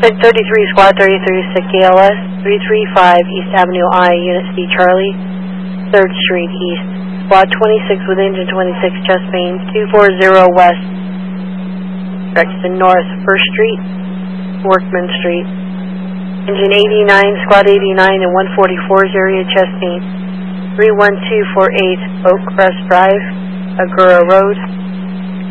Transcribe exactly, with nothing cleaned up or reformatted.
thirty-three, Squad thirty-three, S I C K L S, three three five East Avenue I, Unit C, Charlie, third Street East. Squad twenty-six with engine twenty-six, chest main, two forty West, direction north, first Street, Workman Street. Engine eighty-nine, Squad eighty-nine and one forty-four's area, chest main, three one two four eight Oak Crest Drive, Agoura Road.